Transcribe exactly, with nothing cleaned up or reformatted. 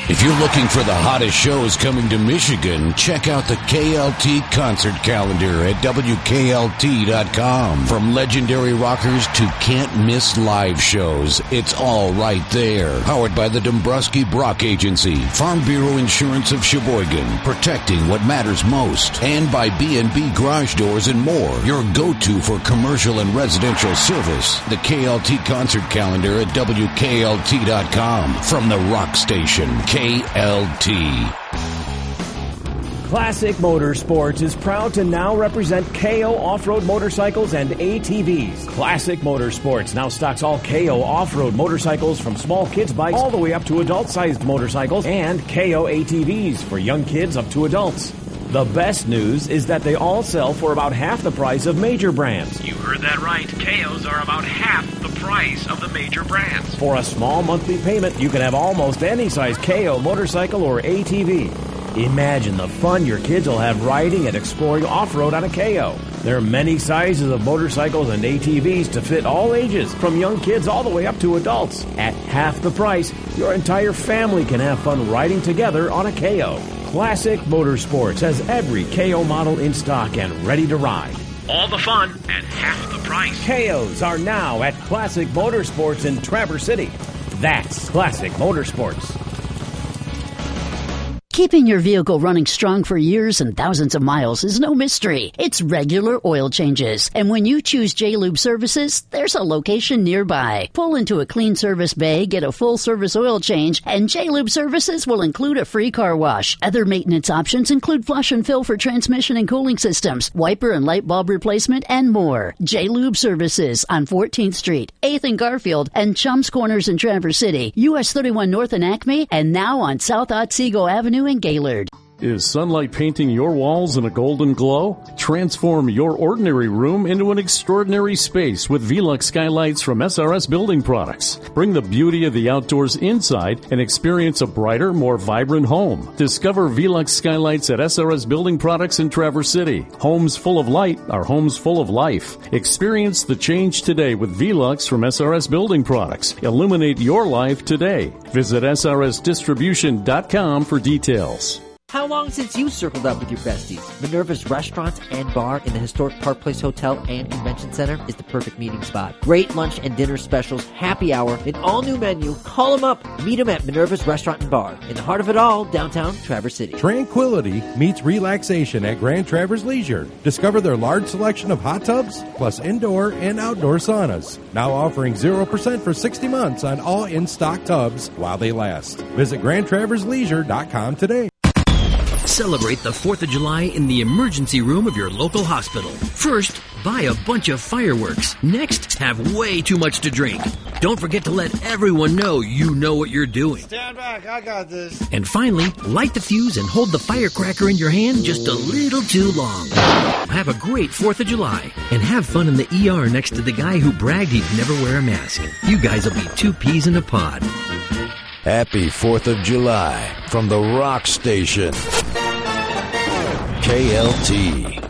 If you're looking for the hottest shows coming to Michigan, check out the K L T concert calendar at W K L T dot com. From legendary rockers to can't-miss live shows, it's all right there. Powered by the Dombrowski Brock Agency, Farm Bureau Insurance of Sheboygan, protecting what matters most, and by B and B Garage Doors and more, your go-to for commercial and residential service. The K L T concert calendar at W K L T dot com. From the Rock Station, K L T. Classic Motorsports is proud to now represent K O off-road motorcycles and A T Vs. Classic Motorsports now stocks all K O off-road motorcycles from small kids bikes all the way up to adult-sized motorcycles and K O A T Vs for young kids up to adults. The best news is that they all sell for about half the price of major brands. You heard that right. K Os are about half the price of the major brands. For a small monthly payment, you can have almost any size K O motorcycle or A T V. Imagine the fun your kids will have riding and exploring off-road on a K O. There are many sizes of motorcycles and A T Vs to fit all ages, from young kids all the way up to adults. At half the price, your entire family can have fun riding together on a K O. Classic Motorsports has every K O model in stock and ready to ride. All the fun at half the price. K Os are now at Classic Motorsports in Traverse City. That's Classic Motorsports. Keeping your vehicle running strong for years and thousands of miles is no mystery. It's regular oil changes. And when you choose J-Lube Services, there's a location nearby. Pull into a clean service bay, get a full service oil change, and J-Lube Services will include a free car wash. Other maintenance options include flush and fill for transmission and cooling systems, wiper and light bulb replacement, and more. J-Lube Services on fourteenth Street, eighth and Garfield, and Chums Corners in Traverse City, U S thirty-one North in Acme, and now on South Otsego Avenue in Gaylord. Is sunlight painting your walls in a golden glow? Transform your ordinary room into an extraordinary space with Velux skylights from S R S Building Products. Bring the beauty of the outdoors inside and experience a brighter, more vibrant home. Discover Velux skylights at S R S Building Products in Traverse City. Homes full of light are homes full of life. Experience the change today with Velux from S R S Building Products. Illuminate your life today. Visit S R S distribution dot com for details. How long since you circled up with your besties? Minerva's Restaurant and Bar in the historic Park Place Hotel and Convention Center is the perfect meeting spot. Great lunch and dinner specials, happy hour, an all-new menu. Call them up. Meet them at Minerva's Restaurant and Bar in the heart of it all, downtown Traverse City. Tranquility meets relaxation at Grand Traverse Leisure. Discover their large selection of hot tubs, plus indoor and outdoor saunas. Now offering zero percent for sixty months on all in-stock tubs while they last. Visit grand traverse leisure dot com today. Celebrate the fourth of July in the emergency room of your local hospital. First, buy a bunch of fireworks. Next, have way too much to drink. Don't forget to let everyone know you know what you're doing. Stand back, I got this. And finally, light the fuse and hold the firecracker in your hand just a little too long. Have a great fourth of July and have fun in the E R next to the guy who bragged he'd never wear a mask. You guys will be two peas in a pod. Happy fourth of July from the Rock Station. K L T.